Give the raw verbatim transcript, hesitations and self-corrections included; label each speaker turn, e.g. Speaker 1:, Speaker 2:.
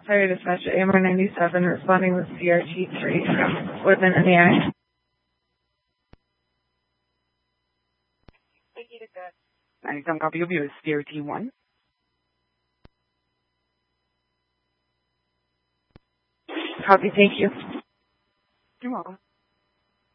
Speaker 1: Sorry, dispatch A M R ninety-seven, responding with C R T three from Woodman in the eye.
Speaker 2: ninety-seven, copy. You'll be with C R T one.
Speaker 1: Copy, thank you.
Speaker 2: You're welcome.